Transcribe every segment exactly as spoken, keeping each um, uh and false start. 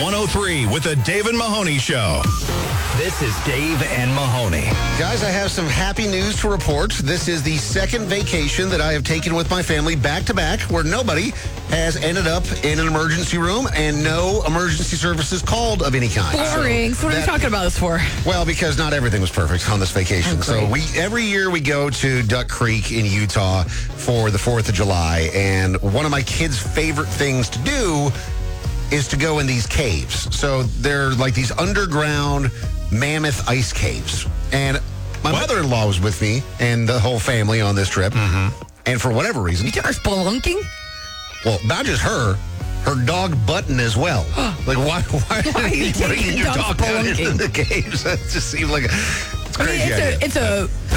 one oh three with the Dave and Mahoney Show. This is Dave and Mahoney. Guys, I have some happy news to report. This is the second vacation that I have taken with my family back to back where nobody has ended up in an emergency room and no emergency services called of any kind. Boring. So what are you talking about this for? Well, because not everything was perfect on this vacation. Oh, so we every year we go to Duck Creek in Utah for the fourth of July. And one of my kids' favorite things to do is to go in these caves. So they're like these underground mammoth ice caves. And my what? mother-in-law was with me and the whole family on this trip. Mm-hmm. And for whatever reason... You took her spelunking? Well, not just her. Her dog Button as well. Like, why, why, why are you taking your dog down into the caves? That just seems like a it's I mean, crazy it's, idea. a, it's a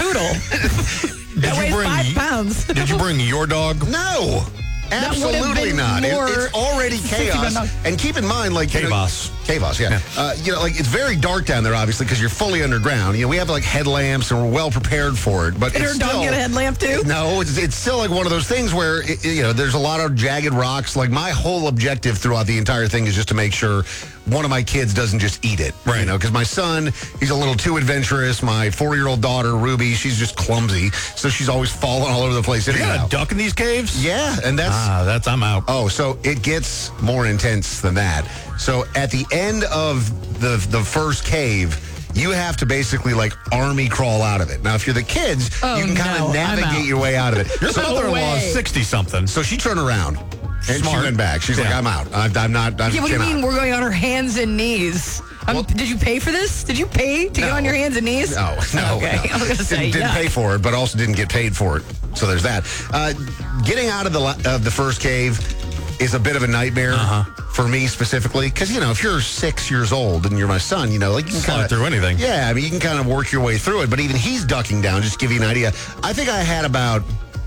poodle. that weighs bring, five pounds. Did you bring your dog? No. Absolutely not. It, it's already chaos. And keep in mind, like... Chaos. Chaos, yeah. yeah. Uh, you know, like, it's very dark down there, obviously, because you're fully underground. You know, we have, like, headlamps, and we're well prepared for it. But Did it's her still, dog get a headlamp, too? No, it's, it's still, like, one of those things where, it, you know, there's a lot of jagged rocks. Like, my whole objective throughout the entire thing is just to make sure one of my kids doesn't just eat it. Right. You know, because my son, he's a little too adventurous. My four-year-old daughter, Ruby, she's just clumsy. So she's always falling all over the place. You got a duck in these caves? Yeah, and that's... Ah, that's, I'm out. Oh, so it gets more intense than that. So at the end of the the first cave, you have to basically like army crawl out of it. Now, if you're the kids, oh, you can kind no, of navigate your way out of it. Your so, mother-in-law is sixty-something. So she turned around and Smart. she went back. She's yeah. like, I'm out. I'm, I'm not. I'm yeah, what do you cannot. mean we're going on our hands and knees? Um, well, did you pay for this? Did you pay to no, get on your hands and knees? No, no. Okay, no. I was going to say, Didn't, didn't pay for it, but also didn't get paid for it. So there's that. Uh, getting out of the of the first cave is a bit of a nightmare uh-huh. for me specifically. Because, you know, if you're six years old and you're my son, you know, like you can kind of through anything. Yeah, I mean, you can kind of work your way through it. But even he's ducking down, just to give you an idea. I think I had about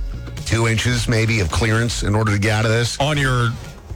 two inches maybe of clearance in order to get out of this. On your...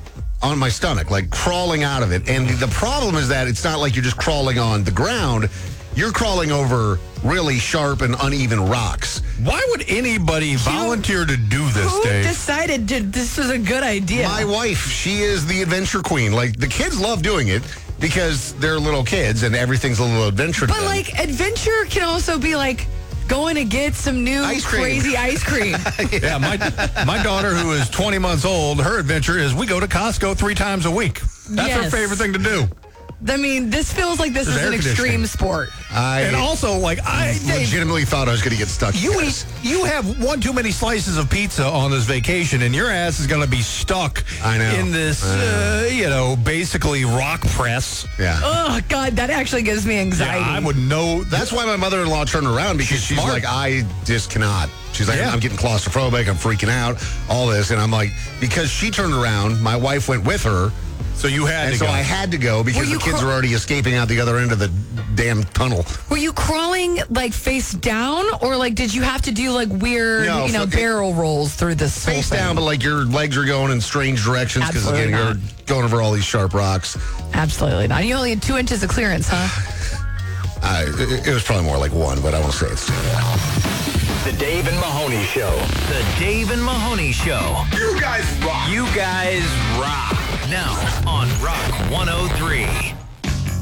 On my stomach, like crawling out of it. And the problem is that it's not like you're just crawling on the ground. You're crawling over really sharp and uneven rocks. Why would anybody volunteer to do this, Who Dave? decided to, this was a good idea? My wife, she is the adventure queen. Like, the kids love doing it because they're little kids and everything's a little adventure to But, them. like, adventure can also be, like, going to get some new ice crazy ice cream. yeah, my my daughter, who is twenty months old, her adventure is we go to Costco three times a week. That's yes. her favorite thing to do. I mean, this feels like this There's is an extreme sport. I and also, like, I legitimately Dave, thought I was going to get stuck. You eat, you have one too many slices of pizza on this vacation, and your ass is going to be stuck I know. in this, know. Uh, you know, basically rock press. Yeah. Oh, God, that actually gives me anxiety. Yeah, I would know. That's why my mother-in-law turned around, because she's, she's like, I just cannot. She's like, yeah. I'm getting claustrophobic. I'm freaking out. All this. And I'm like, because she turned around, my wife went with her. So you had and to so go. I had to go because the kids cr- were already escaping out the other end of the damn tunnel. Were you crawling like face down, or like did you have to do like weird, no, you know, barrel it, rolls through this face down, but like your legs are going in strange directions because again you're going over all these sharp rocks. Absolutely not. You only had two inches of clearance, huh? Uh, it, it was probably more like one, but I won't say it's two. The Dave and Mahoney Show. The Dave and Mahoney Show. You guys rock. You guys rock. Now on Rock one oh three.